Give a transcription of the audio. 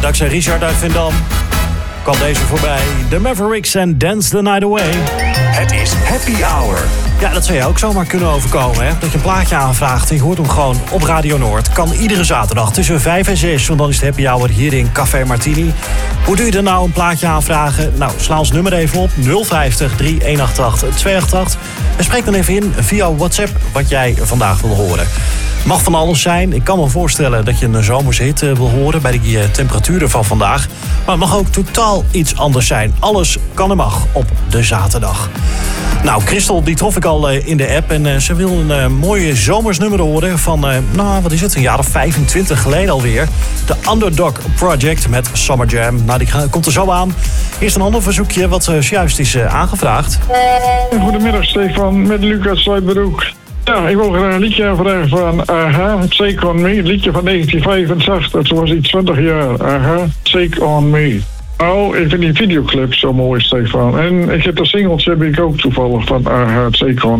dankzij Richard uit Vindam kwam deze voorbij. The Mavericks en Dance the Night Away. Het is Happy Hour. Ja, dat zou je ook zomaar kunnen overkomen, hè? Dat je een plaatje aanvraagt en je hoort hem gewoon op Radio Noord. Kan iedere zaterdag tussen 5 en 6, want dan is het Happy Hour hier in Café Martini. Hoe doe je er nou een plaatje aanvragen? Nou, sla ons nummer even op, 050 3188 288. En spreek dan even in via WhatsApp wat jij vandaag wil horen. Mag van alles zijn. Ik kan me voorstellen dat je een zomerse hit wil horen bij die temperaturen van vandaag. Maar het mag ook totaal iets anders zijn. Alles kan en mag op de zaterdag. Nou, Christel die trof ik al in de app en ze wil een mooie zomersnummer horen van, wat is het, een jaar of 25 geleden alweer. De Underdog Project met Summer Jam. Nou, die komt er zo aan. Eerst een ander verzoekje wat zojuist is aangevraagd. Goedemiddag Stefan, met Lucas Zuidbroek. Ja, ik wil graag een liedje aanvragen van AHA, Take On Me, het liedje van 1985, toen was ik 20 jaar. AHA, Take On Me. Nou, ik vind die videoclip zo mooi, Stefan. En ik heb de singles heb ik ook toevallig van AHA, Take On